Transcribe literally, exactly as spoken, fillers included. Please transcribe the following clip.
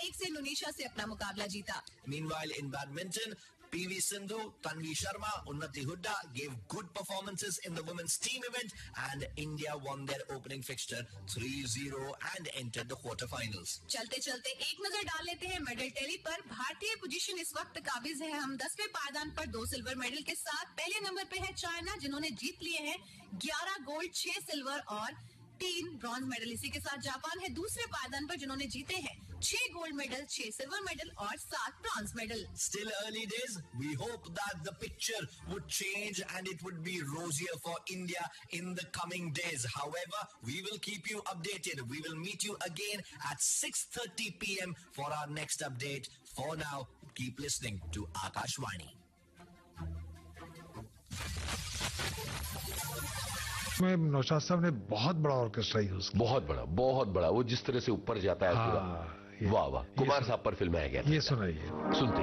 एक से इंडोनेशिया से अपना मुकाबला जीता। Meanwhile, in badminton, P V Sindhu, Tanvi Sharma, Unnati Hooda gave good performances in the women's team event, and India won their opening fixture three zero and entered the quarterfinals. चलते चलते एक नजर डाल लेते हैं मेडल टैली पर। भारतीय position इस वक्त काबिज है हम दसवें पायदान पर दो सिल्वर मेडल के साथ। पहले नंबर पे है चाइना, जिन्होंने जीत लिए हैं ग्यारह गोल्ड, छह सिल्वर और तीन ब्रॉन्ज मेडल। इसी के साथ जापान है दूसरे पायदान पर, जिन्होंने जीते हैं छह गोल्ड मेडल, छह सिल्वर मेडल और सात bronze medal. Still early days. We hope that the picture would change and it would be rosier for India in the coming days. However, we will keep you updated. We will meet you again at six thirty p.m. for our next update. For now, keep listening to Akashvani. में नौशाद साहब ने बहुत बड़ा orchestra use किया। बहुत बड़ा, बहुत बड़ा। वो जिस तरह से ऊपर जाता है पूरा, वाह वाह। कुमार साहब पर फिल्माया गया। ये सुनाइए, सुनते